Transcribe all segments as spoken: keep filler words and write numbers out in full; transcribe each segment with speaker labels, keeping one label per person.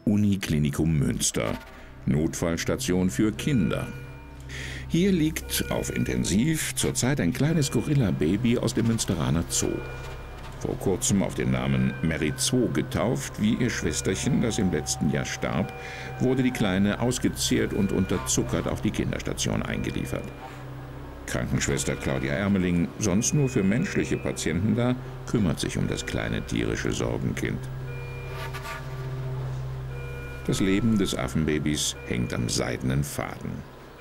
Speaker 1: Uniklinikum Münster, Notfallstation für Kinder. Hier liegt auf Intensiv zurzeit ein kleines Gorilla-Baby aus dem Münsteraner Zoo. Vor kurzem auf den Namen Mary zwei getauft, wie ihr Schwesterchen, das im letzten Jahr starb, wurde die Kleine ausgezehrt und unterzuckert auf die Kinderstation eingeliefert. Krankenschwester Claudia Ermeling, sonst nur für menschliche Patienten da, kümmert sich um das kleine tierische Sorgenkind. Das Leben des Affenbabys hängt am seidenen Faden.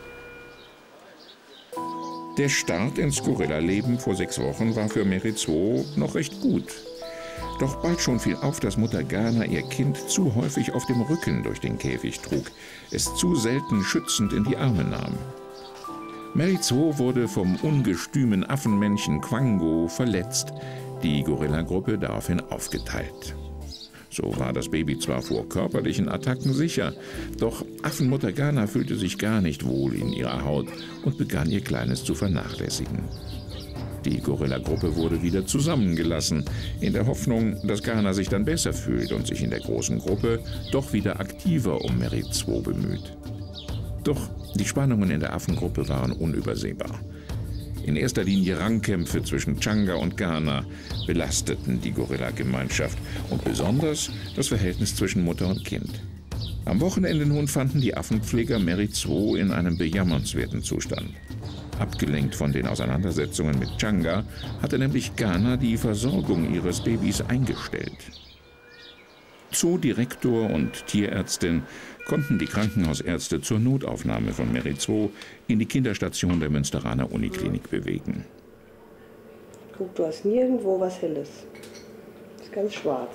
Speaker 1: Der Start ins Gorilla-Leben vor sechs Wochen war für Mary zwei noch recht gut. Doch bald schon fiel auf, dass Mutter Ghana ihr Kind zu häufig auf dem Rücken durch den Käfig trug, es zu selten schützend in die Arme nahm. Mary zwei wurde vom ungestümen Affenmännchen Quango verletzt, die Gorilla-Gruppe daraufhin aufgeteilt. So war das Baby zwar vor körperlichen Attacken sicher, doch Affenmutter Ghana fühlte sich gar nicht wohl in ihrer Haut und begann ihr Kleines zu vernachlässigen. Die Gorilla-Gruppe wurde wieder zusammengelassen, in der Hoffnung, dass Ghana sich dann besser fühlt und sich in der großen Gruppe doch wieder aktiver um Mary zwei bemüht. Doch die Spannungen in der Affengruppe waren unübersehbar. In erster Linie Rangkämpfe zwischen Changa und Ghana belasteten die Gorilla-Gemeinschaft und besonders das Verhältnis zwischen Mutter und Kind. Am Wochenende nun fanden die Affenpfleger Mary zwei in einem bejammernswerten Zustand. Abgelenkt von den Auseinandersetzungen mit Changa hatte nämlich Ghana die Versorgung ihres Babys eingestellt. Zoodirektor und Tierärztin konnten die Krankenhausärzte zur Notaufnahme von Mary zwei in die Kinderstation der Münsteraner Uniklinik bewegen.
Speaker 2: Guck, du hast nirgendwo was Helles. Das ist ganz schwarz.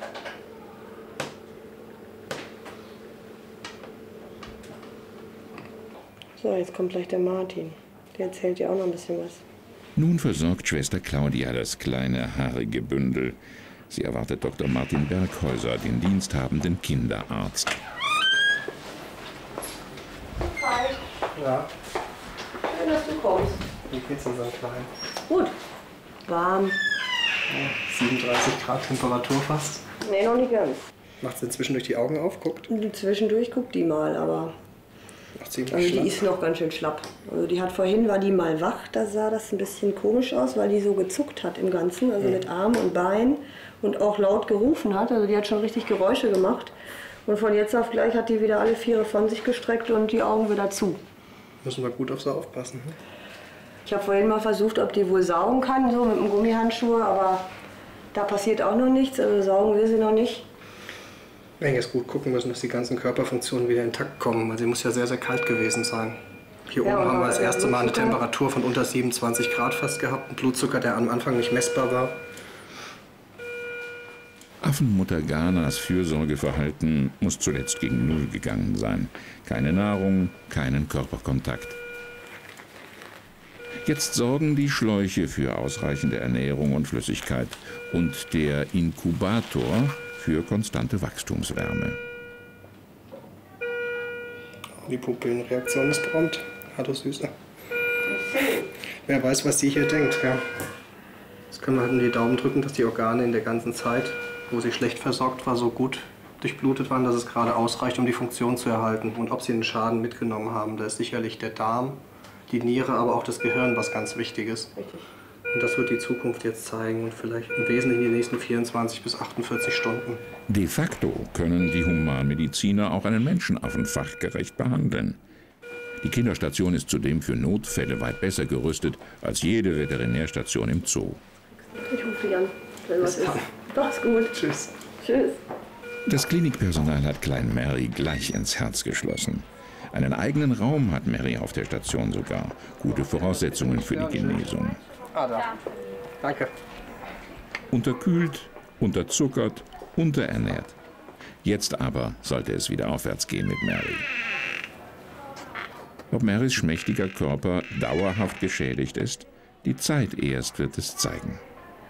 Speaker 2: So, jetzt kommt gleich der Martin. Der erzählt dir auch noch ein bisschen was.
Speaker 1: Nun versorgt Schwester Claudia das kleine, haarige Bündel. Sie erwartet Doktor Martin Berghäuser, den diensthabenden Kinderarzt.
Speaker 2: Hi.
Speaker 3: Ja.
Speaker 2: Schön, dass du kommst.
Speaker 3: Wie geht's unserem Kleinen?
Speaker 2: Gut. Warm.
Speaker 3: Ja, siebenunddreißig Grad Temperatur fast.
Speaker 2: Nee, noch nicht ganz.
Speaker 3: Macht sie zwischendurch die Augen auf, guckt?
Speaker 2: Zwischendurch guckt die mal, aber
Speaker 3: Macht ziemlich
Speaker 2: also
Speaker 3: schlapp.
Speaker 2: die ist noch ganz schön schlapp. Also die hat vorhin, war die mal wach, da sah das ein bisschen komisch aus, weil die so gezuckt hat im Ganzen, also mhm. mit Arm und Bein und auch laut gerufen hat. Also die hat schon richtig Geräusche gemacht. Und von jetzt auf gleich hat die wieder alle Viere von sich gestreckt und die Augen wieder zu.
Speaker 3: Müssen wir gut auf sie aufpassen. Hm?
Speaker 2: Ich habe vorhin mal versucht, ob die wohl saugen kann, so mit dem Gummihandschuh, aber da passiert auch noch nichts, also saugen will sie noch nicht.
Speaker 3: Wir jetzt gut gucken müssen, dass die ganzen Körperfunktionen wieder intakt kommen, weil sie muss ja sehr, sehr kalt gewesen sein. Hier
Speaker 2: ja,
Speaker 3: oben haben wir das erste Mal eine
Speaker 2: Blutzucker.
Speaker 3: Temperatur von unter siebenundzwanzig Grad fast gehabt, einen Blutzucker, der am Anfang nicht messbar war.
Speaker 1: Affenmutter Ghanas Fürsorgeverhalten muss zuletzt gegen Null gegangen sein. Keine Nahrung, keinen Körperkontakt. Jetzt sorgen die Schläuche für ausreichende Ernährung und Flüssigkeit und der Inkubator für konstante Wachstumswärme.
Speaker 3: Die Pupillenreaktion ist prompt. Hallo Süße. Wer weiß, was sie hier denkt. Ja. Jetzt können wir halt nur die Daumen drücken, dass die Organe in der ganzen Zeit, wo sie schlecht versorgt war, so gut durchblutet waren, dass es gerade ausreicht, um die Funktion zu erhalten. Und ob sie einen Schaden mitgenommen haben, da ist sicherlich der Darm, die Niere, aber auch das Gehirn, was ganz wichtig ist.
Speaker 2: Richtig.
Speaker 3: Und das wird die Zukunft jetzt zeigen und vielleicht im Wesentlichen die nächsten vierundzwanzig bis achtundvierzig Stunden.
Speaker 1: De facto können die Humanmediziner auch einen Menschenaffen fachgerecht behandeln. Die Kinderstation ist zudem für Notfälle weit besser gerüstet als jede Veterinärstation im Zoo.
Speaker 2: Ich rufe dich an, wenn was ist. Doch, ist gut.
Speaker 3: Tschüss.
Speaker 2: Tschüss.
Speaker 1: Das Klinikpersonal hat Klein Mary gleich ins Herz geschlossen. Einen eigenen Raum hat Mary auf der Station sogar. Gute Voraussetzungen für die Genesung.
Speaker 3: Ah, da. Danke.
Speaker 1: Unterkühlt, unterzuckert, unterernährt. Jetzt aber sollte es wieder aufwärts gehen mit Mary. Ob Marys schmächtiger Körper dauerhaft geschädigt ist, die Zeit erst wird es zeigen.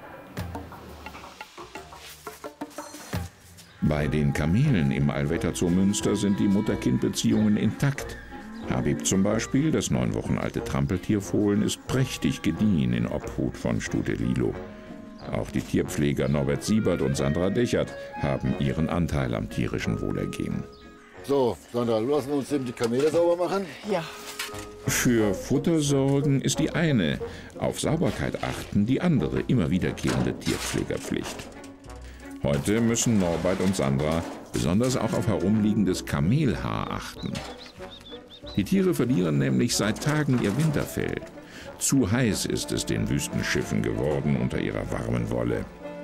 Speaker 1: Bei den Kamelen im Allwetterzoo Münster sind die Mutter-Kind-Beziehungen intakt. Habib zum Beispiel, das neun Wochen alte Trampeltierfohlen, ist prächtig gediehen in Obhut von Stute Lilo. Auch die Tierpfleger Norbert Siebert und Sandra Dechert haben ihren Anteil am tierischen Wohlergehen.
Speaker 4: So, Sandra, lassen wir uns eben die Kamele sauber machen?
Speaker 5: Ja.
Speaker 1: Für Futter sorgen ist die eine, auf Sauberkeit achten die andere immer wiederkehrende Tierpflegerpflicht. Heute müssen Norbert und Sandra besonders auch auf herumliegendes Kamelhaar achten. Die Tiere verlieren nämlich seit Tagen ihr Winterfell. Zu heiß ist es den Wüstenschiffen geworden unter ihrer warmen Wolle.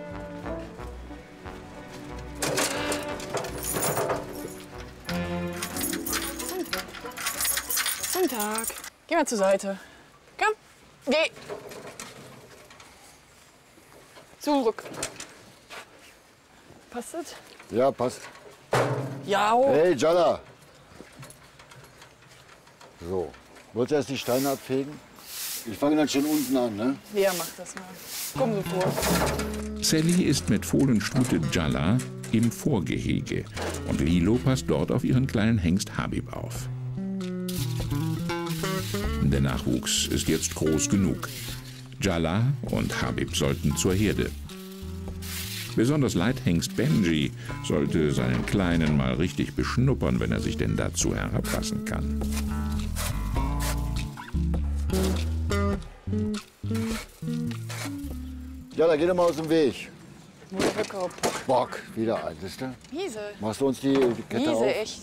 Speaker 5: Guten Tag. Geh mal zur Seite. Komm, geh. Zurück. Passt das?
Speaker 4: Ja, passt.
Speaker 5: Ja. Oh.
Speaker 4: Hey, Jalla. So, wolltest du erst die Steine abfegen? Ich fange dann schon unten an, ne?
Speaker 5: Ja, mach das mal. Komm so vor.
Speaker 1: Sally ist mit Fohlenstute Jalla im Vorgehege und Lilo passt dort auf ihren kleinen Hengst Habib auf. Der Nachwuchs ist jetzt groß genug. Jalla und Habib sollten zur Herde. Besonders Leithengst Benji sollte seinen Kleinen mal richtig beschnuppern, wenn er sich denn dazu herablassen kann.
Speaker 4: Ja, da geh doch mal aus dem Weg.
Speaker 5: Bock.
Speaker 4: Bock, wieder ein, siehst du?
Speaker 5: Miese.
Speaker 4: Machst du uns die, die Kette
Speaker 5: Miese,
Speaker 4: auf?
Speaker 5: echt.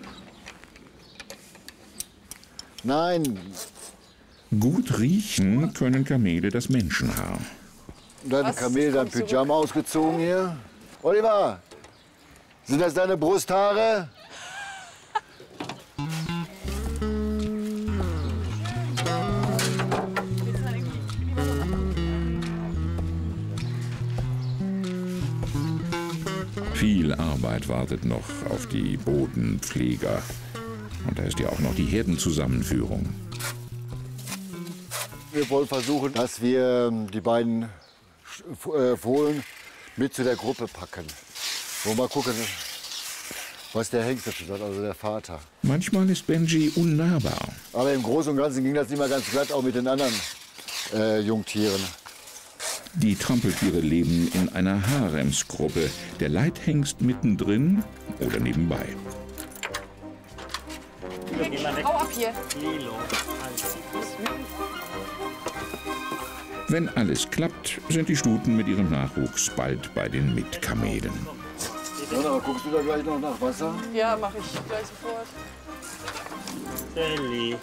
Speaker 4: Nein.
Speaker 1: Gut riechen können Kamele das Menschenhaar.
Speaker 4: Dein
Speaker 5: Was?
Speaker 4: Kamel, dein
Speaker 5: Komm
Speaker 4: Pyjama ausgezogen hier. Oliver, sind das deine Brusthaare?
Speaker 1: Viel Arbeit wartet noch auf die Bodenpfleger. Und da ist ja auch noch die Herdenzusammenführung.
Speaker 4: Wir wollen versuchen, dass wir ähm, die beiden äh, Fohlen mit zu der Gruppe packen. Wollen wir mal gucken, was der Hengst dazu sagt, also der Vater.
Speaker 1: Manchmal ist Benji unnahbar.
Speaker 4: Aber im Großen und Ganzen ging das immer ganz glatt, auch mit den anderen äh, Jungtieren.
Speaker 1: Die Trampeltiere leben in einer Haremsgruppe. Der Leithengst mittendrin oder nebenbei.
Speaker 5: Hau ab hier.
Speaker 1: Wenn alles klappt, sind die Stuten mit ihrem Nachwuchs bald bei den Mitkamelen.
Speaker 4: Ja, aber guckst du da gleich noch nach Wasser?
Speaker 5: Ja, mach ich gleich sofort.
Speaker 6: Sally.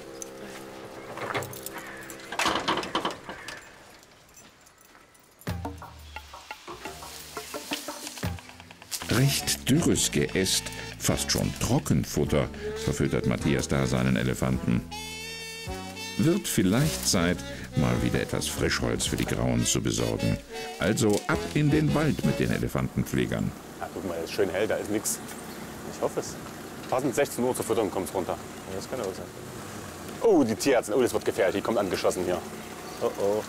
Speaker 1: Recht dürres Geäst, fast schon Trockenfutter, verfüttert Matthias da seinen Elefanten. Wird vielleicht Zeit, mal wieder etwas Frischholz für die Grauen zu besorgen. Also ab in den Wald mit den Elefantenpflegern.
Speaker 6: Ja, guck mal, es ist schön hell, da ist nichts. Ich hoffe es. Passend sechzehn Uhr zur Fütterung kommt es runter. Ja, das kann auch sein. Oh, die Tierärztin. Oh, das wird gefährlich. Die kommt angeschossen hier. Oh, oh.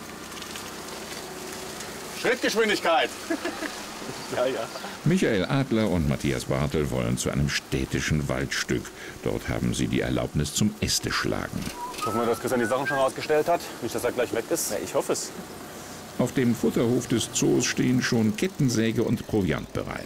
Speaker 6: Schrittgeschwindigkeit. Ja, ja.
Speaker 1: Michael Adler und Matthias Bartel wollen zu einem städtischen Waldstück. Dort haben sie die Erlaubnis zum Ästeschlagen.
Speaker 6: Ich hoffe mal, dass Christian die Sachen schon rausgestellt hat. Nicht, dass er gleich weg ist. Ja, ich hoffe es.
Speaker 1: Auf dem Futterhof des Zoos stehen schon Kettensäge und Proviant bereit.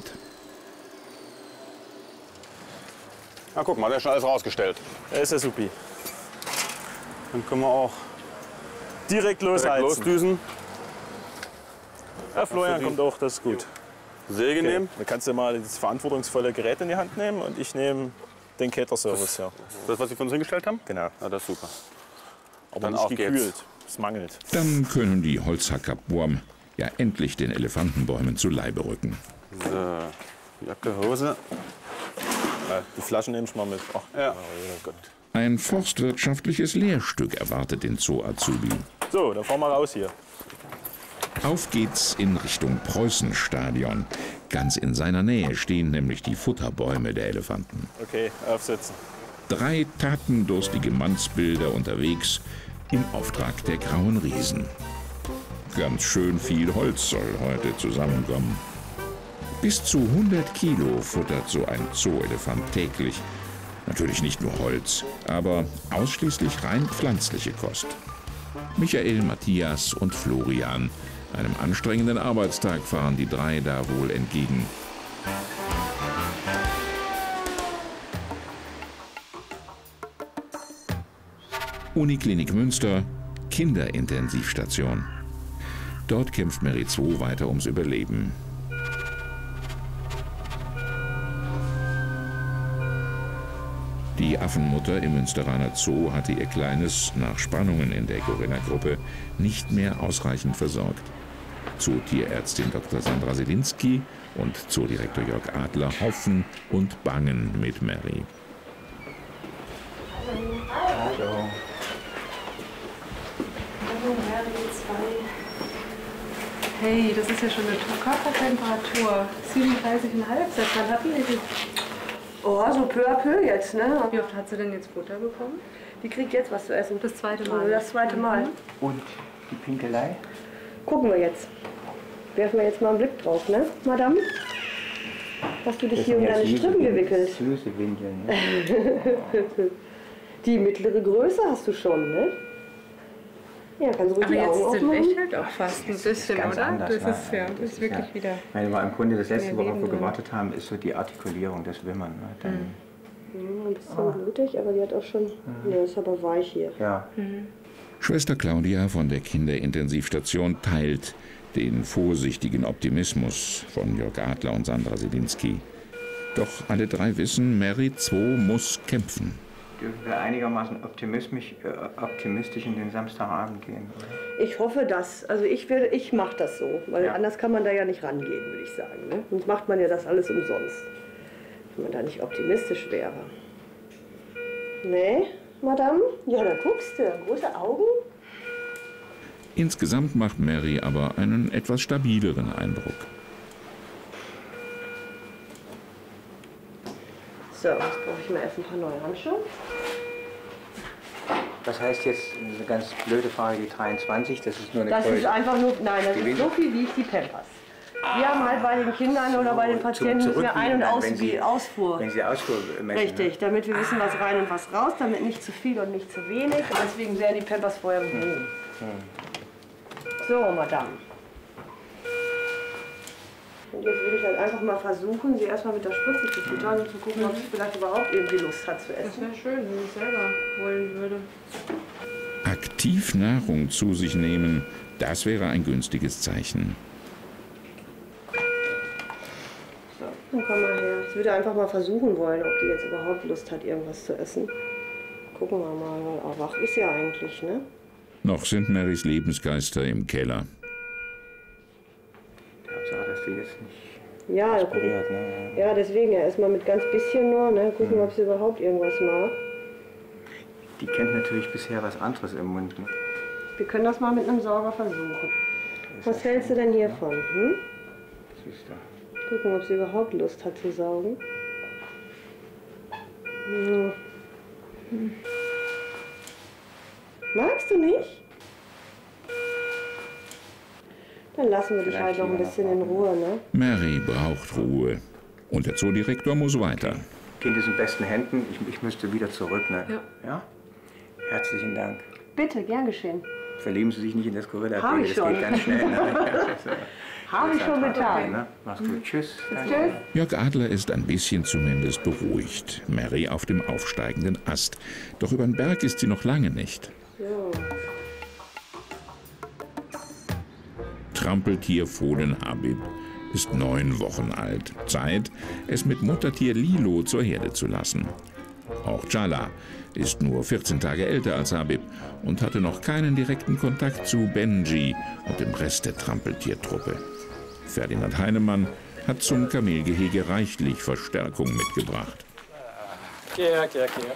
Speaker 6: Na, guck mal, der ist schon alles rausgestellt.
Speaker 7: Ja, ist ja supi. Dann können wir auch direkt losheizen.
Speaker 6: Direkt losdüsen.
Speaker 7: Ja, Florian kommt auch, das ist gut.
Speaker 6: Säge
Speaker 7: Okay.
Speaker 6: nehmen.
Speaker 7: Dann kannst du mal das verantwortungsvolle Gerät in die Hand nehmen und ich nehme den Cater-Service. Ja.
Speaker 6: Das, was Sie für uns hingestellt haben?
Speaker 7: Genau.
Speaker 6: Ja, das ist super.
Speaker 7: Aber
Speaker 6: Dann
Speaker 7: nicht
Speaker 6: auf geht's.
Speaker 7: gekühlt. Es mangelt.
Speaker 1: Dann können die Holzhacker Wurm ja endlich den Elefantenbäumen zu Leibe rücken.
Speaker 6: So, Jacke, Hose.
Speaker 7: Ja, die Flaschen nehme ich mal mit. Ach,
Speaker 6: Ja.
Speaker 7: oh Gott.
Speaker 1: Ein forstwirtschaftliches Lehrstück erwartet den Zoo-Azubi.
Speaker 7: So, dann fahren wir raus hier.
Speaker 1: Auf geht's in Richtung Preußenstadion. Ganz in seiner Nähe stehen nämlich die Futterbäume der Elefanten.
Speaker 7: Okay, aufsetzen.
Speaker 1: Drei tatendurstige Mannsbilder unterwegs im Auftrag der Grauen Riesen. Ganz schön viel Holz soll heute zusammenkommen. Bis zu hundert Kilo futtert so ein Zoo-Elefant täglich. Natürlich nicht nur Holz, aber ausschließlich rein pflanzliche Kost. Michael, Matthias und Florian Einem anstrengenden Arbeitstag fahren die drei da wohl entgegen. Uniklinik Münster, Kinderintensivstation. Dort kämpft Mary zwei weiter ums Überleben. Die Affenmutter im Münsteraner Zoo hatte ihr Kleines nach Spannungen in der Gorilla-Gruppe nicht mehr ausreichend versorgt. Zootierärztin Doktor Sandra Selinski und Zoodirektor Jörg Adler hoffen und bangen mit Mary.
Speaker 2: Hallo. Hallo, Mary zwei.
Speaker 8: Hey, das ist ja schon eine Körpertemperatur. siebenunddreißig Komma fünf. Seit wann hatten wir die?
Speaker 2: Oh, so peu à peu jetzt, ne?
Speaker 8: Wie oft hat sie denn jetzt Futter bekommen?
Speaker 2: Die kriegt jetzt was zu essen.
Speaker 8: Das zweite Mal.
Speaker 2: Das zweite Mal.
Speaker 9: Und die Pinkelei?
Speaker 2: Gucken wir jetzt. Werfen wir jetzt mal einen Blick drauf, ne, Madame? Hast du dich
Speaker 9: Das
Speaker 2: hier um
Speaker 9: sind ja
Speaker 2: deine
Speaker 9: süße
Speaker 2: Strippen
Speaker 9: Win-
Speaker 2: gewickelt?
Speaker 9: Süße Windeln, ne?
Speaker 2: Die mittlere Größe hast du schon, ne? Ja, kannst du ruhig
Speaker 8: Aber
Speaker 2: die Augen
Speaker 8: jetzt sind
Speaker 2: aufmachen.
Speaker 8: Licht halt auch fast ein bisschen,
Speaker 9: Ganz
Speaker 8: oder?
Speaker 9: anders,
Speaker 8: Das
Speaker 9: ne?
Speaker 8: ist ja, das ist wirklich
Speaker 9: ja,
Speaker 8: wieder.
Speaker 9: Weil wir im Grunde das letzte,
Speaker 8: mehr
Speaker 9: worauf
Speaker 8: Leben
Speaker 9: wir
Speaker 8: drin.
Speaker 9: gewartet haben, ist so die Artikulierung, das Wimmern. Ne? Dann,
Speaker 2: Ja, ein bisschen blutig, aber die hat auch schon. Ne, ist aber weich hier.
Speaker 9: ja.
Speaker 1: Schwester Claudia von der Kinderintensivstation teilt den vorsichtigen Optimismus von Jörg Adler und Sandra Selinski. Doch alle drei wissen, Mary zwei muss kämpfen.
Speaker 9: Dürfen wir einigermaßen optimistisch, äh, optimistisch in den Samstagabend gehen, oder?
Speaker 2: Ich hoffe das. Also ich will, ich mache das so, weil
Speaker 9: Ja.
Speaker 2: anders kann man da ja nicht rangehen, würde ich sagen. Ne? Sonst macht man ja das alles umsonst. Wenn man da nicht optimistisch wäre. Nee, Madame? Ja, da guckst du. Große Augen.
Speaker 1: Insgesamt macht Mary aber einen etwas stabileren Eindruck.
Speaker 2: So, jetzt brauche ich mal erst ein paar neue Handschuhe.
Speaker 9: Das heißt jetzt, eine ganz blöde Frage, die dreiundzwanzig, das ist nur eine
Speaker 2: Das
Speaker 9: Keule.
Speaker 2: ist einfach nur, nein, das
Speaker 9: Die
Speaker 2: ist
Speaker 9: Windel-
Speaker 2: so viel wiegt die Pampers. Wir haben halt bei den Kindern oder bei den
Speaker 9: Zum
Speaker 2: Patienten müssen wir Ein- und
Speaker 9: Zurückwiegen,
Speaker 2: Aus
Speaker 9: wenn Sie-
Speaker 2: Ausfuhr.
Speaker 9: Wenn Sie Ausfuhr messen.
Speaker 2: Richtig, damit wir wissen, was rein und was raus, damit nicht zu viel und nicht zu wenig. Und deswegen werden die Pampers vorher gewogen. So, Madame. Und jetzt würde ich halt einfach mal versuchen, sie erstmal mit der Spritze zu füttern und zu gucken, ob sie vielleicht überhaupt irgendwie Lust hat zu
Speaker 8: Das
Speaker 2: essen.
Speaker 8: wäre schön, wenn ich selber wollen würde.
Speaker 1: Aktiv Nahrung zu sich nehmen, das wäre ein günstiges Zeichen.
Speaker 2: So, dann komm mal her. Ich würde einfach mal versuchen wollen, ob die jetzt überhaupt Lust hat, irgendwas zu essen. Gucken wir mal, weil auch wach ist sie ja eigentlich, ne?
Speaker 1: Noch sind Marys Lebensgeister im Keller.
Speaker 9: Hauptsache, dass die jetzt nicht
Speaker 2: Ja, gucken.
Speaker 9: aspiriert, ne?
Speaker 2: Ja, deswegen ja erstmal mit ganz bisschen nur, ne? Gucken, ob sie überhaupt irgendwas mag.
Speaker 9: Die kennt natürlich bisher was anderes im Mund. Ne?
Speaker 2: Wir können das mal mit einem Sauger versuchen. Was hältst du denn hiervon? Hm?
Speaker 9: Süß da.
Speaker 2: Gucken, ob sie überhaupt Lust hat zu saugen. Hm. Hm. Magst du nicht? Dann lassen wir dich
Speaker 9: Vielleicht
Speaker 2: halt noch ein
Speaker 9: lieber noch
Speaker 2: bisschen in
Speaker 9: warten.
Speaker 2: Ruhe, ne?
Speaker 1: Mary braucht Ruhe. Und der Zoodirektor muss weiter.
Speaker 9: Kind ist in besten Händen. Ich, ich müsste wieder zurück. Ne?
Speaker 8: Ja.
Speaker 9: Ja? Herzlichen Dank.
Speaker 2: Bitte, gern geschehen.
Speaker 9: Verlieben Sie sich nicht in das Gorilla.
Speaker 2: Hab ich
Speaker 9: das
Speaker 2: schon.
Speaker 9: geht ganz schnell. Ne?
Speaker 2: Habe ich schon getan.
Speaker 9: Ne? Mach's gut. Tschüss. Danke.
Speaker 2: Tschüss.
Speaker 1: Jörg Adler ist ein bisschen zumindest beruhigt. Mary auf dem aufsteigenden Ast. Doch über den Berg ist sie noch lange nicht.
Speaker 2: So.
Speaker 1: Trampeltier-Fohlen Habib ist neun Wochen alt. Zeit, es mit Muttertier Lilo zur Herde zu lassen. Auch Jala ist nur vierzehn Tage älter als Habib und hatte noch keinen direkten Kontakt zu Benji und dem Rest der Trampeltiertruppe. Ferdinand Heinemann hat zum Kamelgehege reichlich Verstärkung mitgebracht.
Speaker 10: Geh, geh, geh.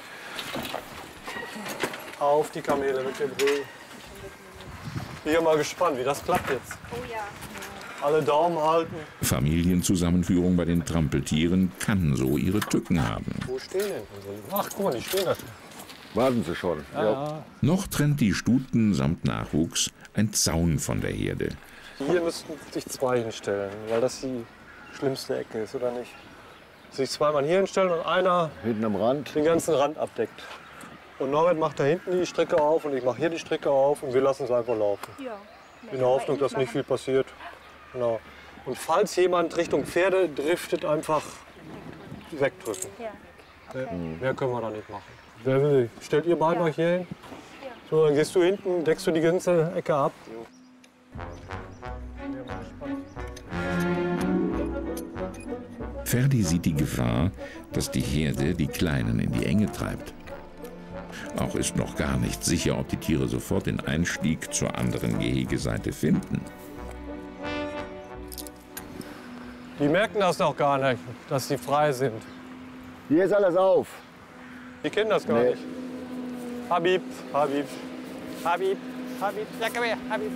Speaker 10: Auf die Kamele mit dem Rücken. Ich bin mal gespannt, wie das klappt jetzt. Oh ja. Alle Daumen halten.
Speaker 1: Familienzusammenführung bei den Trampeltieren kann so ihre Tücken haben.
Speaker 10: Wo stehen denn unsere? Ach, guck mal, die stehen da schon.
Speaker 4: Warten Sie schon.
Speaker 10: Ja, ja.
Speaker 1: Noch trennt die Stuten samt Nachwuchs ein Zaun von der Herde.
Speaker 10: Hier müssten sich zwei hinstellen, weil das die schlimmste Ecke ist, oder nicht? Sich zweimal hier hinstellen und einer
Speaker 4: Hinten am Rand.
Speaker 10: den ganzen Rand abdeckt. Und Norbert macht da hinten die Stricke auf und ich mache hier die Stricke auf und wir lassen es einfach laufen.
Speaker 8: Ja.
Speaker 10: in der Hoffnung, dass nicht viel passiert. Genau. Und falls jemand Richtung Pferde driftet, einfach wegdrücken. Mehr, mehr können wir da nicht machen. Wer will? Stellt ihr beiden euch hier hin? So, dann gehst du hinten, deckst du die ganze Ecke ab.
Speaker 1: Ferdi sieht die Gefahr, dass die Herde die Kleinen in die Enge treibt. Auch ist noch gar nicht sicher, ob die Tiere sofort den Einstieg zur anderen Gehegeseite finden.
Speaker 10: Die merken das noch gar nicht, dass sie frei sind.
Speaker 4: Hier ist alles auf.
Speaker 10: Die kennen das gar
Speaker 4: Nee.
Speaker 10: nicht. Habib, Habib, Habib, Habib, ja komm her, Habib.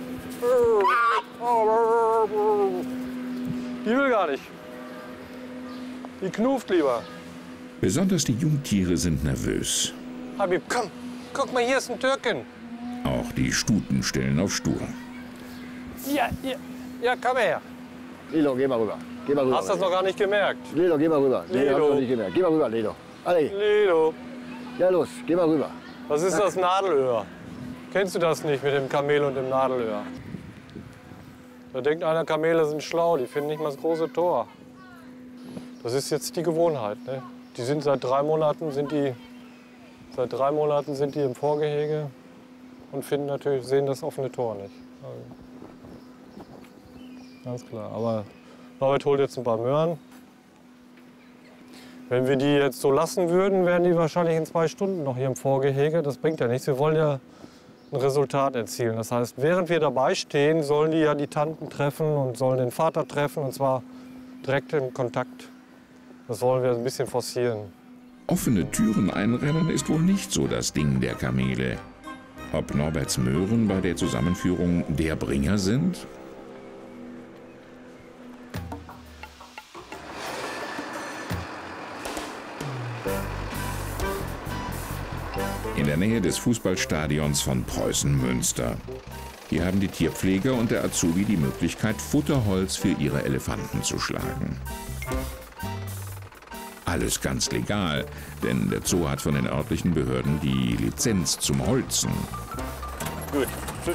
Speaker 10: Die will gar nicht. Die knuft lieber.
Speaker 1: Besonders die Jungtiere sind nervös.
Speaker 10: Habib, komm, guck mal, hier ist ein Türken.
Speaker 1: Auch die Stuten stellen auf stur.
Speaker 10: Ja, ja, ja, komm her.
Speaker 4: Lilo, geh mal rüber. Geh mal rüber.
Speaker 10: Hast du das noch gar nicht gemerkt?
Speaker 4: Lilo, geh mal rüber. Nee,
Speaker 10: Lilo.
Speaker 4: hab ich noch nicht gemerkt. Geh mal rüber, Lilo. Alle.
Speaker 10: Lilo,
Speaker 4: Ja, los, geh mal rüber.
Speaker 10: was ist das Nadelöhr? Kennst du das nicht mit dem Kamel und dem Nadelöhr? Da denkt einer, Kamele sind schlau, die finden nicht mal das große Tor. Das ist jetzt die Gewohnheit. Ne? Die sind seit drei Monaten sind die seit drei Monaten sind die im Vorgehege und finden natürlich sehen das offene Tor nicht. Also, ganz klar. Aber Norbert holt jetzt ein paar Möhren. Wenn wir die jetzt so lassen würden, wären die wahrscheinlich in zwei Stunden noch hier im Vorgehege. Das bringt ja nichts. Wir wollen ja ein Resultat erzielen. Das heißt, während wir dabei stehen, sollen die ja die Tanten treffen und sollen den Vater treffen, und zwar direkt im Kontakt. Das wollen wir ein bisschen forcieren.
Speaker 1: Offene Türen einrennen ist wohl nicht so das Ding der Kamele. Ob Norberts Möhren bei der Zusammenführung der Bringer sind? In der Nähe des Fußballstadions von Preußen-Münster. Hier haben die Tierpfleger und der Azubi die Möglichkeit, Futterholz für ihre Elefanten zu schlagen. Alles ganz legal, denn der Zoo hat von den örtlichen Behörden die Lizenz zum Holzen.
Speaker 6: Gut.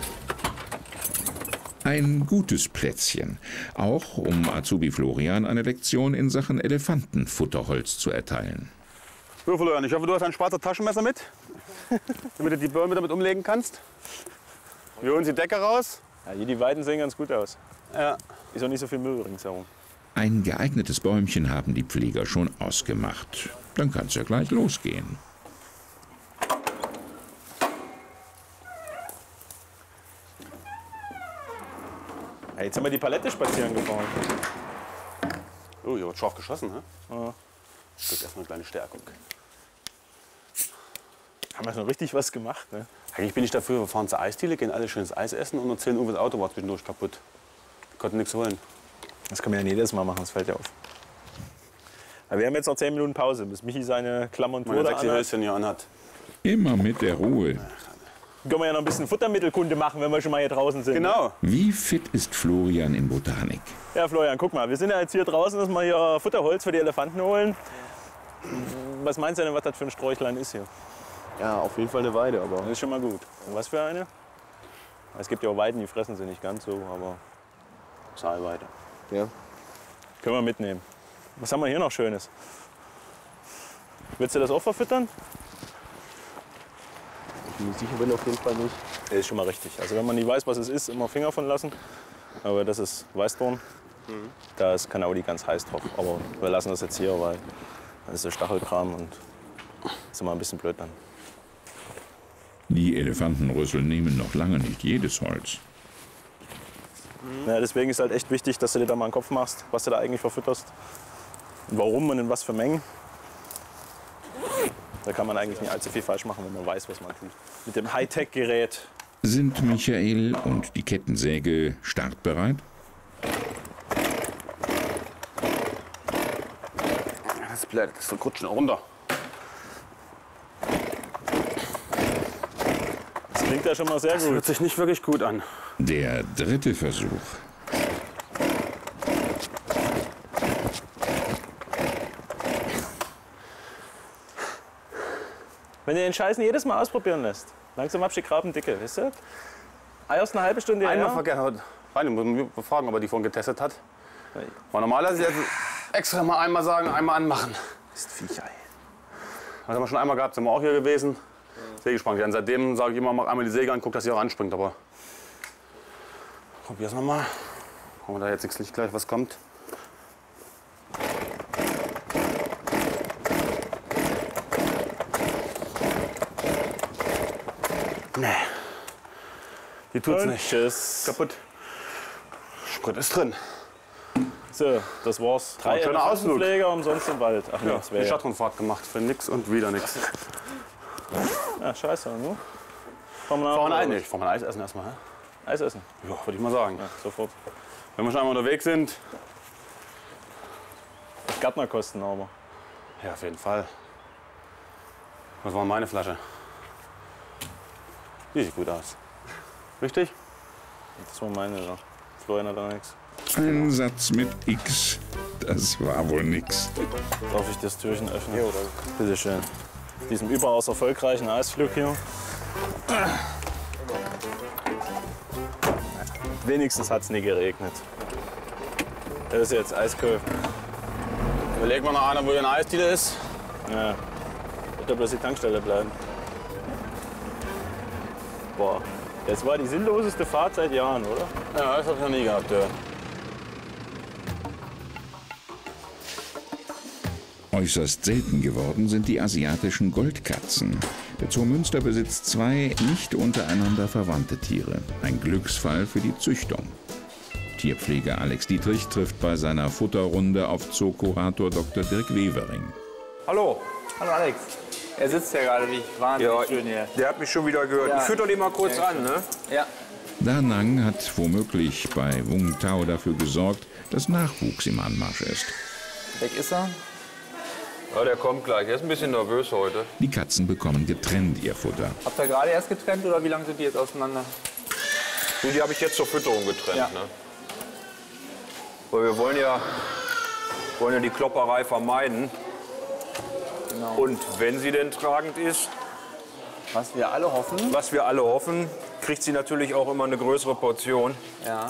Speaker 1: Ein gutes Plätzchen, auch um Azubi Florian eine Lektion in Sachen Elefantenfutterholz zu erteilen.
Speaker 6: So, Florian, ich hoffe, du hast ein schwarzes Taschenmesser mit, damit du die Bäume damit umlegen kannst. Wir holen die Decke raus.
Speaker 7: Ja, hier die Weiden sehen ganz gut aus.
Speaker 6: Ja.
Speaker 7: Ist auch nicht so viel Müll ringsherum.
Speaker 1: Ein geeignetes Bäumchen haben die Pfleger schon ausgemacht. Dann kann es ja gleich losgehen.
Speaker 7: Ja, jetzt haben wir die Palette spazieren gefahren.
Speaker 6: Oh, hier wird scharf geschossen, ne? Ja. Das gibt erstmal eine kleine Stärkung.
Speaker 7: Haben wir schon richtig was gemacht, ne?
Speaker 6: Eigentlich bin ich dafür, wir fahren zur Eisdiele, gehen alle schönes Eis essen und um zehn Uhr das Auto war zwischendurch kaputt. Wir konnten nichts holen.
Speaker 7: Das können wir ja nicht jedes Mal machen, das fällt ja auf. Aber wir haben jetzt noch zehn Minuten Pause, bis Michi seine Klamotten
Speaker 6: Meine sexy Höschen hier anhat.
Speaker 1: Immer mit der Ruhe.
Speaker 7: Können wir ja noch ein bisschen Futtermittelkunde machen, wenn wir schon mal hier draußen sind.
Speaker 6: Genau.
Speaker 1: Wie fit ist Florian in Botanik?
Speaker 7: Ja, Florian, guck mal, wir sind ja jetzt hier draußen, dass wir hier Futterholz für die Elefanten holen. Was meinst du denn, was das für ein Sträuchlein ist hier?
Speaker 10: Ja, auf jeden Fall eine Weide, aber
Speaker 7: Das ist schon mal gut. Und was für eine? Es gibt ja auch Weiden, die fressen sie nicht ganz so, aber
Speaker 6: Saalweide.
Speaker 10: ja.
Speaker 7: können wir mitnehmen. Was haben wir hier noch Schönes? Willst du das auch verfüttern?
Speaker 10: Ich bin mir sicher, bin auf jeden Fall nicht.
Speaker 7: Das ist schon mal richtig. Also wenn man nicht weiß, was es ist, immer Finger von lassen. Aber das ist Weißdorn. Mhm. Da ist Kanaudi ganz heiß drauf. Aber wir lassen das jetzt hier, weil das ist so Stachelkram und das ist immer ein bisschen blöd dann.
Speaker 1: Die Elefantenrüssel nehmen noch lange nicht jedes Holz.
Speaker 7: Ja, deswegen ist halt echt wichtig, dass du dir da mal einen Kopf machst, was du da eigentlich verfütterst. Und warum und in was für Mengen. Da kann man eigentlich nicht allzu viel falsch machen, wenn man weiß, was man tut. Mit dem Hightech-Gerät.
Speaker 1: Sind Michael und die Kettensäge startbereit?
Speaker 6: Das bleibt so rutschen runter.
Speaker 7: Das klingt ja schon mal sehr
Speaker 6: Das
Speaker 7: gut.
Speaker 6: hört sich nicht wirklich gut an.
Speaker 1: Der dritte Versuch.
Speaker 7: Wenn du den Scheiß nicht jedes Mal ausprobieren lässt, langsam hab ich die Graben dicke, weißt du? Erst eine halbe Stunde
Speaker 6: Einmal
Speaker 7: her?
Speaker 6: vergessen. Reini, muss man fragen, ob er die vorhin getestet hat. Weil normalerweise jetzt extra mal einmal sagen, einmal anmachen.
Speaker 7: Das ist Viecher, ey.
Speaker 6: Das haben wir schon einmal gehabt, sind wir auch hier gewesen. Säge gespannt. Ja, seitdem sage ich immer, mach einmal die Säge an, guck, dass sie auch anspringt. Aber probier's noch mal. Gucken wir da jetzt nicht gleich was kommt. Nee. Die tut's
Speaker 7: Und
Speaker 6: nicht.
Speaker 7: Tschüss.
Speaker 6: Kaputt. Sprit ist drin.
Speaker 7: So, das war's. Drei
Speaker 6: Ein schöner Ausflug.
Speaker 7: Pfleger umsonst im Wald. Ach nee,
Speaker 6: Ja,
Speaker 7: das
Speaker 6: eine
Speaker 7: wäre ja.
Speaker 6: Stadtrundfahrt gemacht für nix und wieder nix.
Speaker 7: Ja, scheiße, ne? Fahren wir nach
Speaker 6: Fahren
Speaker 7: Hause,
Speaker 6: ein
Speaker 7: oder
Speaker 6: nicht. Fahren wir ein Eis essen erstmal, hä?
Speaker 7: was? Eis essen?
Speaker 6: Ja, würde ich mal sagen.
Speaker 7: Ja, sofort.
Speaker 6: Wenn wir schon einmal unterwegs sind.
Speaker 7: Gärtnerkosten aber.
Speaker 6: Ja, auf jeden Fall. Was war meine Flasche? Die sieht gut aus. Richtig?
Speaker 7: Das war meine, ja. Florian hat da nichts.
Speaker 1: Ein Satz mit X, das war wohl nix.
Speaker 7: Darf ich das Türchen öffnen? Ja, oder? Bitte schön. Diesem überaus erfolgreichen Eisflug hier. Wenigstens hat es nie geregnet. Das ist jetzt Eiskö.
Speaker 6: Überlegen wir noch einer, wo hier eine Eisdiele ist.
Speaker 7: Ja. Ich glaube, dass die Tankstelle bleiben. Boah. Das war die sinnloseste Fahrt seit Jahren, oder?
Speaker 6: Ja, das habe ich noch nie gehabt, ja.
Speaker 1: Äußerst selten geworden sind die asiatischen Goldkatzen. Der Zoo Münster besitzt zwei nicht untereinander verwandte Tiere. Ein Glücksfall für die Züchtung. Tierpfleger Alex Dietrich trifft bei seiner Futterrunde auf Zookurator Doktor Dirk Wevering.
Speaker 11: Hallo.
Speaker 12: Hallo Alex. Er sitzt ja gerade wie wahnsinnig
Speaker 11: Ja,
Speaker 12: schön hier.
Speaker 11: der hat mich schon wieder gehört.
Speaker 12: Ja.
Speaker 11: Ich fütter den mal kurz
Speaker 12: Ja,
Speaker 11: an, ne?
Speaker 12: Ja.
Speaker 1: Da Nang hat womöglich bei Wung Tao dafür gesorgt, dass Nachwuchs im Anmarsch ist.
Speaker 12: Weg ist er.
Speaker 11: Ja, der kommt gleich. Er ist ein bisschen nervös heute.
Speaker 1: Die Katzen bekommen getrennt ihr Futter.
Speaker 12: Habt ihr gerade erst getrennt oder wie lange sind die jetzt auseinander?
Speaker 11: Nee, die habe ich jetzt zur Fütterung getrennt.
Speaker 12: Ja.
Speaker 11: Ne? Weil wir wollen ja, wollen ja die Klopperei vermeiden.
Speaker 12: Genau.
Speaker 11: Und wenn sie denn tragend ist,
Speaker 12: was wir alle hoffen,
Speaker 11: was wir alle hoffen, kriegt sie natürlich auch immer eine größere Portion.
Speaker 12: Ja.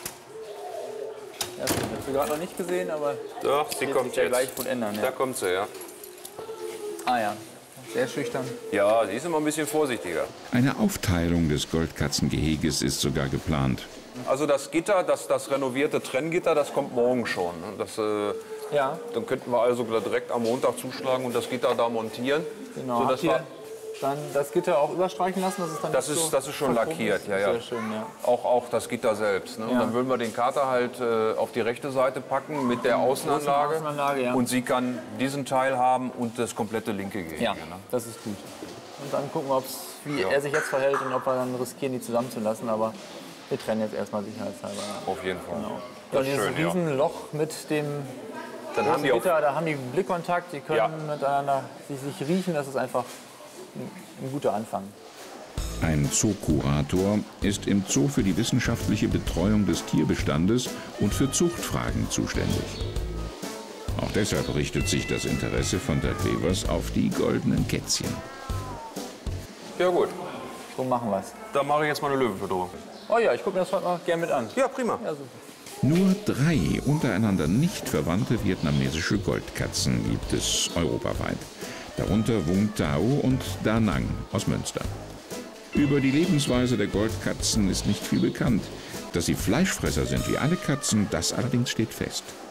Speaker 12: Das haben wir gerade noch nicht gesehen, aber
Speaker 11: Doch, sie
Speaker 12: wird
Speaker 11: kommt
Speaker 12: sich ja
Speaker 11: jetzt.
Speaker 12: gleich wohl ändern. Ja.
Speaker 11: Da kommt sie, ja.
Speaker 12: Ah ja, sehr schüchtern.
Speaker 11: Ja, sie ist immer ein bisschen vorsichtiger.
Speaker 1: Eine Aufteilung des Goldkatzengeheges ist sogar geplant.
Speaker 11: Also das Gitter, das, das renovierte Trenngitter, das kommt morgen schon. Das, äh,
Speaker 12: Ja.
Speaker 11: Dann könnten wir also direkt am Montag zuschlagen und das Gitter da montieren.
Speaker 12: Genau.
Speaker 11: sodass
Speaker 12: Habt ihr
Speaker 11: wir,
Speaker 12: dann das Gitter auch überstreichen lassen? Das ist, dann
Speaker 11: das
Speaker 12: nicht
Speaker 11: ist,
Speaker 12: so
Speaker 11: das ist schon
Speaker 12: verpufft
Speaker 11: lackiert,
Speaker 12: ist?
Speaker 11: ja, ja.
Speaker 12: Sehr schön, ja.
Speaker 11: Auch, auch das Gitter selbst. Ne? Und
Speaker 12: Ja.
Speaker 11: dann würden wir den Kater halt äh, auf die rechte Seite packen mit der Außenanlage.
Speaker 12: Außenanlage, ja.
Speaker 11: Und sie kann diesen Teil haben und das komplette linke Gehege.
Speaker 12: Ja,
Speaker 11: Ne?
Speaker 12: das ist gut. Und dann gucken wir, ob's, wie
Speaker 11: Ja.
Speaker 12: er sich jetzt verhält und ob wir dann riskieren, die zusammenzulassen. Aber wir trennen jetzt erstmal sicherheitshalber.
Speaker 11: Auf jeden Fall.
Speaker 12: Genau.
Speaker 11: Das
Speaker 12: Ja,
Speaker 11: ist
Speaker 12: dieses
Speaker 11: schön, ja.
Speaker 12: Riesenloch mit dem
Speaker 11: Dann
Speaker 12: großen
Speaker 11: haben die auch-
Speaker 12: Gitter, da haben die Blickkontakt, die können
Speaker 11: Ja.
Speaker 12: miteinander sich, sich riechen. Das ist einfach ein, ein guter Anfang.
Speaker 1: Ein Zookurator ist im Zoo für die wissenschaftliche Betreuung des Tierbestandes und für Zuchtfragen zuständig. Auch deshalb richtet sich das Interesse von Dirk Wevers auf die goldenen Kätzchen.
Speaker 11: Ja gut,
Speaker 12: So machen wir es.
Speaker 11: dann mache ich jetzt mal eine Löwenfütterung.
Speaker 12: Oh ja, ich gucke mir das heute mal gerne mit an.
Speaker 11: Ja, prima.
Speaker 12: Ja, super.
Speaker 1: Nur drei untereinander nicht verwandte vietnamesische Goldkatzen gibt es europaweit. Darunter Wung Tao und Da Nang aus Münster. Über die Lebensweise der Goldkatzen ist nicht viel bekannt. Dass sie Fleischfresser sind wie alle Katzen, das allerdings steht fest.